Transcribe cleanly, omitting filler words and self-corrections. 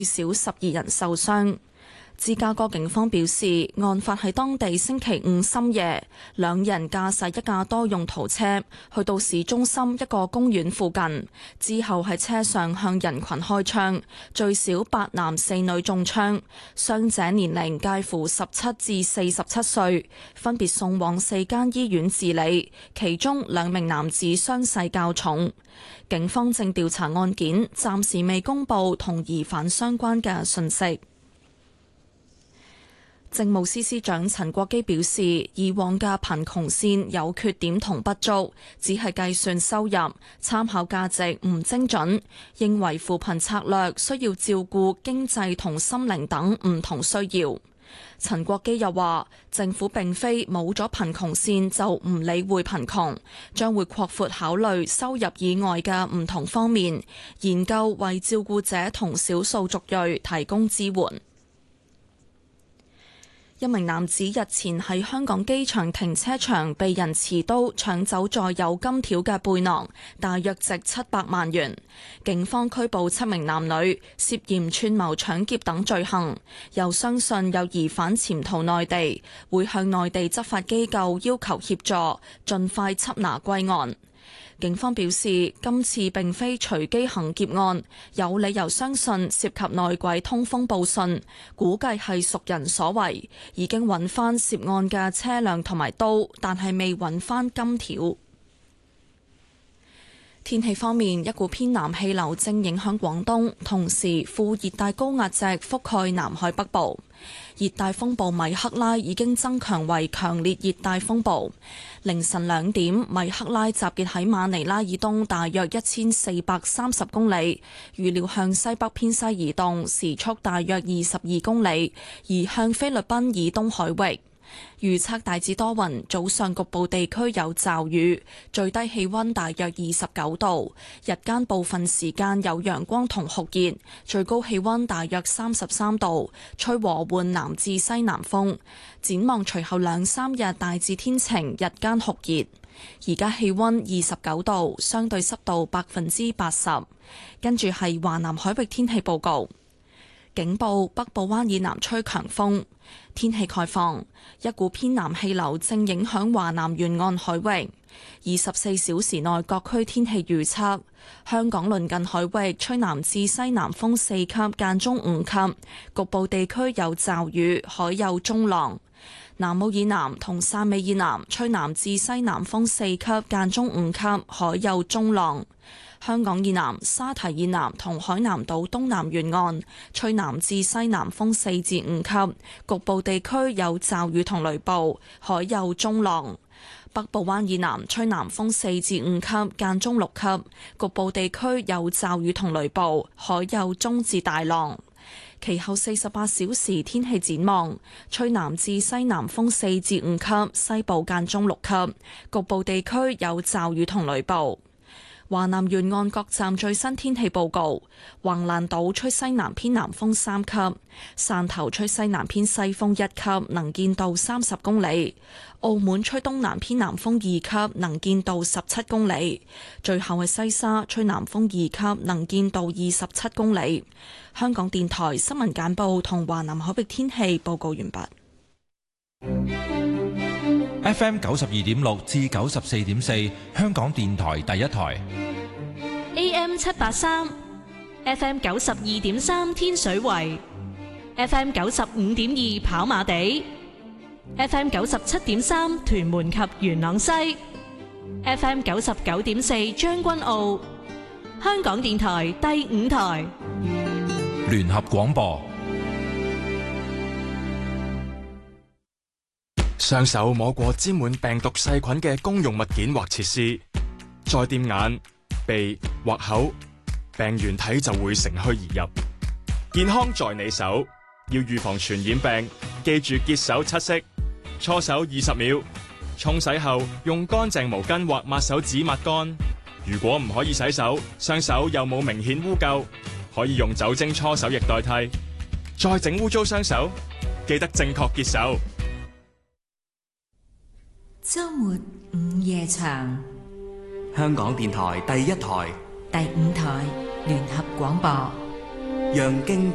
少12人受傷。芝加哥警方表示，案發喺當地星期五深夜，兩人駕駛一架多用途車去到市中心一個公園附近，之後喺車上向人群開槍，最少8男4女中槍，傷者年齡介乎17至47歲，分別送往4間醫院治理，其中2名男子傷勢較重。警方正調查案件，暫時未公布同疑犯相關嘅訊息。政務司司長陳國基表示，以往嘅貧窮線有缺點同不足，只係計算收入，參考價值唔精準，認為扶貧策略需要照顧經濟同心靈等唔同需要。陳國基又話，政府並非冇咗貧窮線就唔理會貧窮，將會擴闊考慮收入以外嘅唔同方面，研究為照顧者同少數族裔提供支援。一名男子日前喺香港機場停車場被人持刀搶走載有金條嘅背囊，大約值700萬元。警方拘捕7名男女，涉嫌串謀搶劫等罪行，又相信有疑犯潛逃內地，會向內地執法機構要求協助，盡快緝拿歸案。警方表示，今次並非隨機行劫案，有理由相信涉及內鬼通風報信，估計係熟人所為，已經揾翻涉案嘅車輛同埋刀，但係未揾翻金條。天氣方面，一股偏南氣流正影響廣東，同時副熱帶高壓脊覆蓋南海北部。熱帶風暴米克拉已經增強為強烈熱帶風暴。凌晨2點，米克拉集結喺馬尼拉以東大約1430公里，預料向西北偏西移動，時速大約22公里，移向菲律賓以東海域。預測大致多雲，早上局部地區有驟雨，最低氣溫大約29度，日間部分時間有陽光同酷熱，最高氣溫大約33度，吹和緩南至西南風。展望隨後2-3日大致天晴，日間酷熱。而家氣溫29度，相對濕度80%。跟住係華南海域天氣報告。警報：北部灣以南吹強風。天氣概況：一股偏南氣流正影響華南沿岸海域。24小時內各區天氣預測：香港鄰近海域吹南至西南風4級，間中5級，局部地區有驟雨，海有中浪。南澳以南同汕尾以南吹南至西南風4級，間中5級，海有中浪。香港以南、沙堤以南同海南島東南沿岸吹南至西南風4至5級，局部地區有驟雨同雷暴，海有中浪。北部灣以南吹南風4至5級，間中6級，局部地區有驟雨同雷暴，海有中至大浪。其後48小時天氣展望：吹南至西南風4至5級，西部間中6級，局部地區有驟雨同雷暴。華南沿岸各站最新天氣報告：橫瀾島吹西南偏南風3級，汕頭吹西南偏西風1級，能見度30公里；澳門吹東南偏南風2級，能見度17公里。最後係西沙吹南風2級，能見度27公里。香港電台新聞簡報同華南海域天氣報告完畢。 FM 92.6至94.4，香港電台第一台。 AM 783 FM 92.3天水圍 FM 95.2跑馬地 FM 97.3屯門及元朗西 FM 99.4將軍澳。香港電台第5台聯合廣播。 雙手摸過沾滿病毒細菌嘅公用物件或設施，再掂眼、鼻或口，病原體就會乘虛而入。健康在你手，要預防傳染病，記住潔手7式，搓手20秒，沖洗後用乾淨毛巾或抹手紙抹乾。如果唔可以洗手，雙手又冇明顯污垢，可以用酒精搓手液代替。再整污糟雙手，記得正確潔手。 周末午夜場， 香港電台第一台、 第5台聯合廣播， 讓經